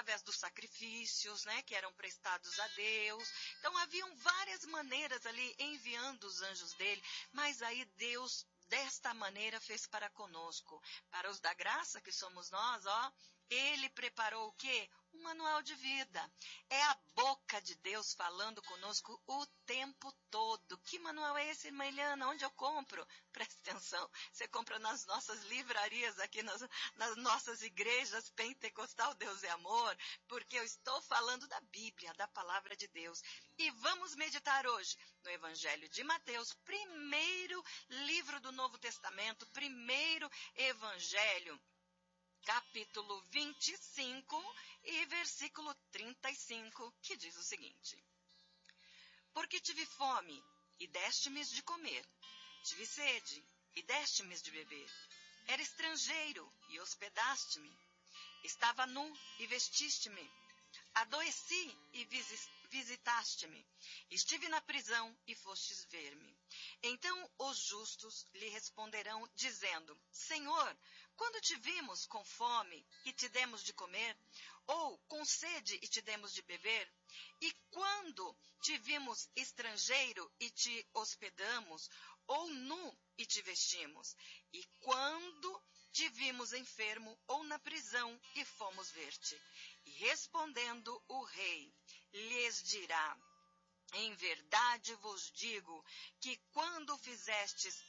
através dos sacrifícios, né, que eram prestados a Deus. Então, haviam várias maneiras ali enviando os anjos dele, mas aí Deus, desta maneira, fez para conosco. Para os da graça, que somos nós, ele preparou o quê? Um manual de vida. É a boca de Deus falando conosco o tempo todo. Que manual é esse, irmã Eliana? Onde eu compro? Presta atenção. Você compra nas nossas livrarias, aqui nas nossas igrejas pentecostal Deus é Amor, porque eu estou falando da Bíblia, da palavra de Deus. E vamos meditar hoje no Evangelho de Mateus, primeiro livro do Novo Testamento, primeiro Evangelho, capítulo 25 e versículo 35, que diz o seguinte: Porque tive fome e deste-me de comer, tive sede e deste-me de beber, era estrangeiro e hospedaste-me, estava nu e vestiste-me, adoeci e visitaste-me, estive na prisão e fostes ver-me. Então os justos lhe responderão, dizendo: Senhor, quando te vimos com fome e te demos de comer, ou com sede e te demos de beber? E quando te vimos estrangeiro e te hospedamos, ou nu e te vestimos? E quando te vimos enfermo ou na prisão e fomos ver-te? E respondendo o rei, lhes dirá: Em verdade vos digo que quando fizestes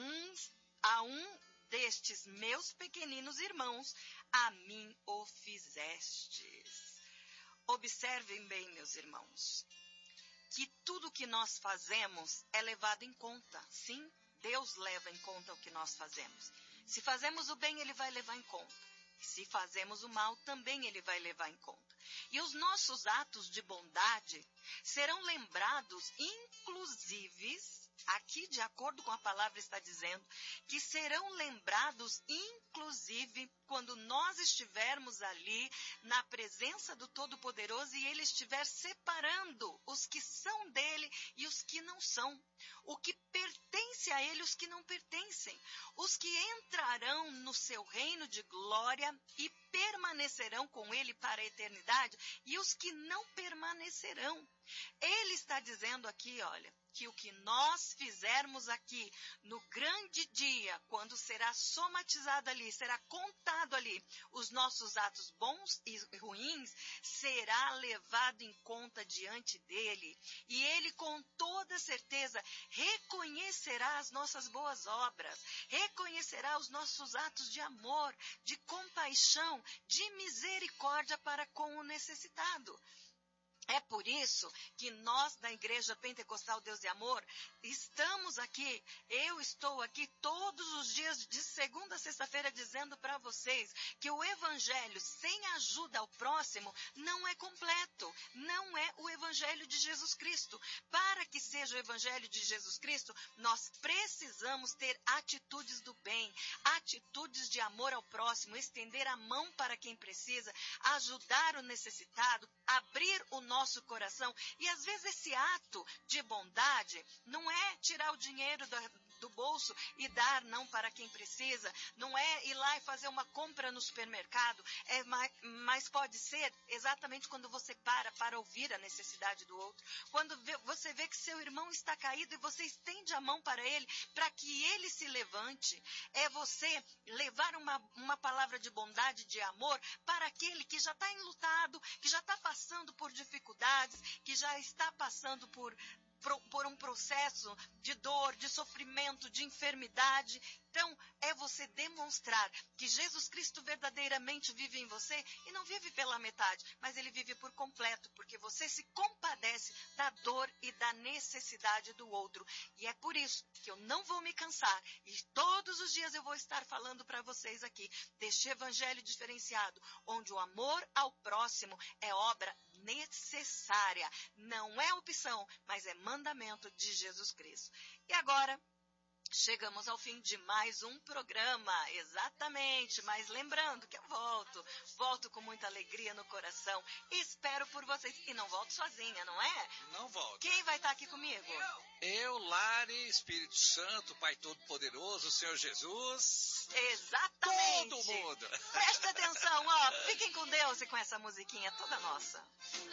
a um destes meus pequeninos irmãos, a mim o fizestes. Observem bem, meus irmãos, que tudo que nós fazemos é levado em conta. Sim, Deus leva em conta o que nós fazemos. Se fazemos o bem, Ele vai levar em conta. Se fazemos o mal, também Ele vai levar em conta. E os nossos atos de bondade serão lembrados, inclusive, aqui de acordo com a palavra está dizendo, que serão lembrados, inclusive, quando nós estivermos ali na presença do Todo-Poderoso e Ele estiver separando os que são dele e os que não são. O que pertence a Ele e os que não pertencem. Os que entrarão no seu reino de glória e permanecerão com Ele para a eternidade e os que não permanecerão. Ele está dizendo aqui, olha, que o que nós fizermos aqui no grande dia, quando será somatizado ali, será contado ali, os nossos atos bons e ruins, será levado em conta diante dele. E ele com toda certeza reconhecerá as nossas boas obras, reconhecerá os nossos atos de amor, de compaixão, de misericórdia para com o necessitado. É por isso que nós, da Igreja Pentecostal Deus e Amor, estamos aqui, eu estou aqui todos os dias, de segunda a sexta-feira, dizendo para vocês que o Evangelho sem ajuda ao próximo não é completo, não é o Evangelho de Jesus Cristo. Para que seja o Evangelho de Jesus Cristo, nós precisamos ter atitudes do bem, atitudes de amor ao próximo, estender a mão para quem precisa, ajudar o necessitado, abrir o nosso coração. E às vezes esse ato de bondade não é tirar o dinheiro do bolso e dar não para quem precisa, não é ir lá e fazer uma compra no supermercado, mas pode ser exatamente quando você para ouvir a necessidade do outro, quando você vê que seu irmão está caído e você estende a mão para ele, para que ele se levante. É você levar uma palavra de bondade, de amor, para aquele que já está enlutado, que já está passando por dificuldades, que já está passando por um processo de dor, de sofrimento, de enfermidade. Então, é você demonstrar que Jesus Cristo verdadeiramente vive em você e não vive pela metade, mas Ele vive por completo, porque você se compadece da dor e da necessidade do outro. E é por isso que eu não vou me cansar e todos os dias eu vou estar falando para vocês aqui deste evangelho diferenciado, onde o amor ao próximo é obra necessária. Não é opção, mas é mandamento de Jesus Cristo. E agora, Chegamos ao fim de mais um programa, exatamente, mas lembrando que eu volto com muita alegria no coração, espero por vocês, e não volto sozinha, não é? Não volto. Quem vai estar aqui comigo? Eu, Lari, Espírito Santo, Pai Todo-Poderoso, Senhor Jesus. Exatamente. Todo mundo. Presta atenção, ó, fiquem com Deus e com essa musiquinha toda nossa.